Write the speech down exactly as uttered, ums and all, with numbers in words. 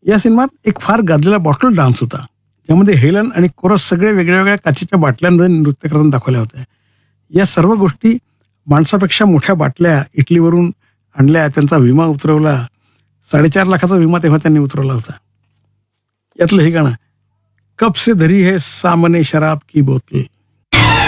या सिनेमात एक फार गाजलेला बॉटल डान्स होता, ज्यामध्ये हेलन आणि कोरस सगळे वेगळ्या वेगळ्या काचेच्या बाटल्यांमध्ये नृत्य करताना दाखवल्या होत्या. या सर्व गोष्टी माणसापेक्षा मोठ्या बाटल्या इटलीवरून आणल्या, त्यांचा विमा उतरवला. साडेचार लाखाचा विमा तेव्हा त्यांनी उतरवला होता. यातलं हे गाणं, कब से धरी है सामने शराब की बोतल,